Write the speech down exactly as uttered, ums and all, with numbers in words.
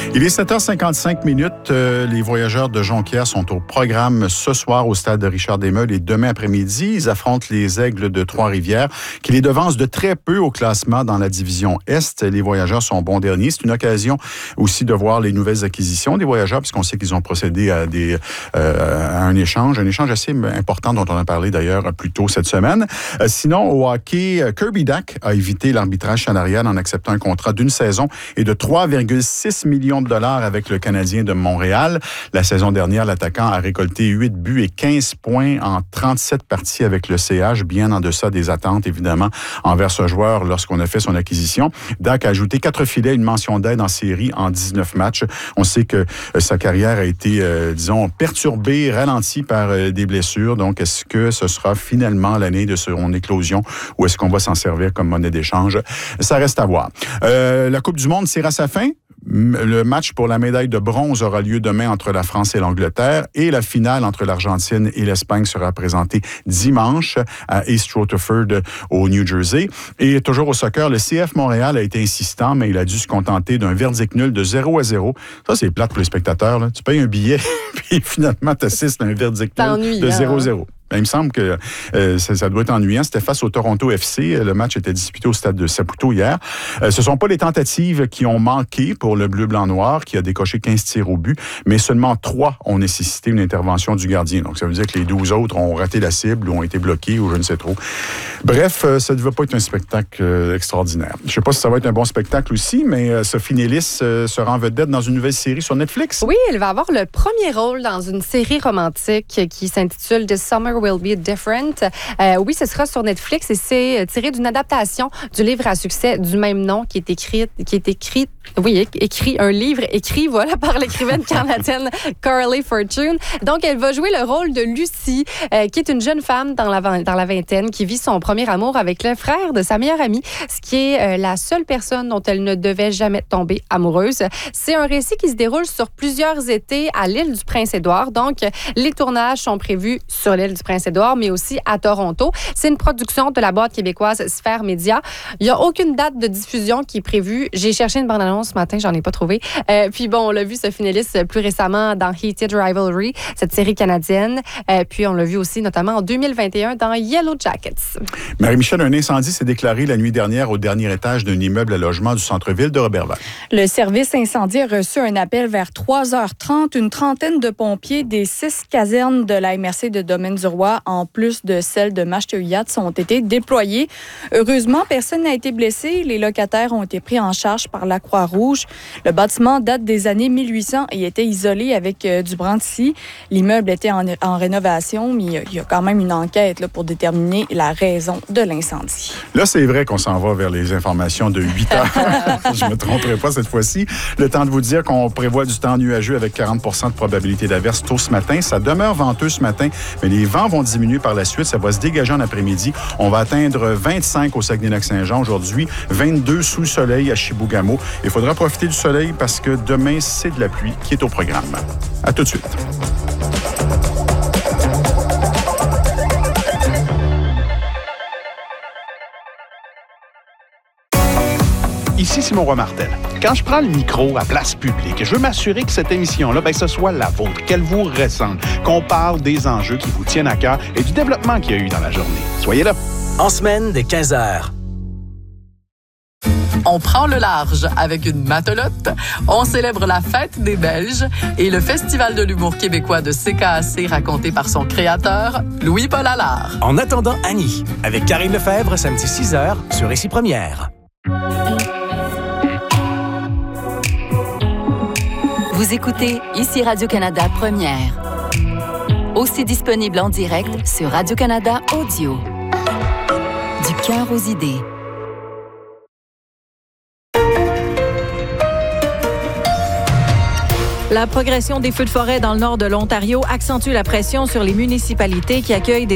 Il est sept heures cinquante-cinq minutes. Euh, les voyageurs de Jonquière sont au programme ce soir au stade de Richard-Desmeules et demain après-midi, ils affrontent les Aigles de Trois-Rivières qui les devancent de très peu au classement dans la division Est. Les voyageurs sont bons derniers. C'est une occasion aussi de voir les nouvelles acquisitions des voyageurs puisqu'on sait qu'ils ont procédé à, des, euh, à un échange, un échange assez important dont on a parlé d'ailleurs plus tôt cette semaine. Euh, sinon, au hockey, Kirby Dach a évité l'arbitrage salarial en acceptant un contrat d'une saison et de trois virgule six millions de dollars avec le Canadien de Montréal. La saison dernière, l'attaquant a récolté huit buts et quinze points en trente-sept parties avec le C H, bien en deçà des attentes, évidemment, envers ce joueur lorsqu'on a fait son acquisition. Dach a ajouté quatre filets, une mention d'aide en série en dix-neuf matchs. On sait que euh, sa carrière a été, euh, disons, perturbée, ralentie par euh, des blessures. Donc, est-ce que ce sera finalement l'année de son éclosion ou est-ce qu'on va s'en servir comme monnaie d'échange? Ça reste à voir. Euh, la Coupe du Monde tire à sa fin. Le match pour la médaille de bronze aura lieu demain entre la France et l'Angleterre et la finale entre l'Argentine et l'Espagne sera présentée dimanche à East Rutherford au New Jersey. Et toujours au soccer, le C F Montréal a été insistant, mais il a dû se contenter d'un verdict nul de zéro à zéro. Ça, c'est plate pour les spectateurs, là. Tu payes un billet, puis finalement, tu assistes à un verdict nul de zéro à zéro. Ben, il me semble que euh, ça, ça doit être ennuyant. C'était face au Toronto F C. Le match était disputé au stade de Saputo hier. Euh, ce ne sont pas les tentatives qui ont manqué pour le bleu-blanc-noir, qui a décoché quinze tirs au but, mais seulement trois ont nécessité une intervention du gardien. Donc, ça veut dire que les douze autres ont raté la cible ou ont été bloqués ou je ne sais trop. Bref, euh, ça ne devait pas être un spectacle euh, extraordinaire. Je ne sais pas si ça va être un bon spectacle aussi, mais euh, Sophie Nélis euh, sera en vedette dans une nouvelle série sur Netflix. Oui, elle va avoir le premier rôle dans une série romantique qui s'intitule The Summer Will Be Different. Euh, oui, ce sera sur Netflix et c'est tiré d'une adaptation du livre à succès du même nom qui est écrit, qui est écrit, oui, écrit un livre écrit, voilà, par l'écrivaine canadienne Carly Fortune. Donc, elle va jouer le rôle de Lucie, euh, qui est une jeune femme dans la, dans la vingtaine qui vit son premier amour avec le frère de sa meilleure amie, ce qui est euh, la seule personne dont elle ne devait jamais tomber amoureuse. C'est un récit qui se déroule sur plusieurs étés à l'île du Prince-Édouard. Donc, les tournages sont prévus sur l'île du Prince-Édouard, mais aussi à Toronto. C'est une production de la boîte québécoise Sphère Média. Il n'y a aucune date de diffusion qui est prévue. J'ai cherché une bande-annonce ce matin, j'en ai pas trouvé. Euh, puis bon, on l'a vu, Sophie Nélis, plus récemment dans Heated Rivalry, cette série canadienne. Euh, puis on l'a vu aussi notamment en deux mille vingt et un dans Yellow Jackets. Marie-Michel, un incendie s'est déclaré la nuit dernière au dernier étage d'un immeuble à logement du centre-ville de Roberval. Le service incendie a reçu un appel vers trois heures trente. Une trentaine de pompiers des six casernes de la M R C de Domaine-du-Roi en plus de celles de Mashteuiat ont été déployées. Heureusement, personne n'a été blessé. Les locataires ont été pris en charge par la Croix-Rouge. Le bâtiment date des années mille huit cents et était isolé avec euh, du brandy. L'immeuble était en, en rénovation, mais il y a quand même une enquête là, pour déterminer la raison de l'incendie. Là, c'est vrai qu'on s'en va vers les informations de huit heures. Je ne me tromperai pas cette fois-ci. Le temps de vous dire qu'on prévoit du temps nuageux avec quarante pour cent de probabilité d'averse tôt ce matin. Ça demeure venteux ce matin, mais les vents vont diminuer par la suite. Ça va se dégager en après-midi. On va atteindre vingt-cinq au Saguenay-Lac-Saint-Jean aujourd'hui, vingt-deux sous le soleil à Chibougamau. Il faudra profiter du soleil parce que demain, c'est de la pluie qui est au programme. À tout de suite. Ici Simon Roy-Martel. Quand je prends le micro à place publique, je veux m'assurer que cette émission-là, ben, ce soit la vôtre, qu'elle vous ressemble, qu'on parle des enjeux qui vous tiennent à cœur et du développement qu'il y a eu dans la journée. Soyez là. En semaine, dès quinze heures. On prend le large avec une matelote, on célèbre la fête des Belges et le Festival de l'humour québécois de C K A C raconté par son créateur, Louis-Paul Allard. En attendant Annie, avec Karine Lefebvre, samedi six heures, sur Ici Première. Vous écoutez Ici Radio-Canada Première. Aussi disponible en direct sur Radio-Canada Audio. Du cœur aux idées. La progression des feux de forêt dans le nord de l'Ontario accentue la pression sur les municipalités qui accueillent des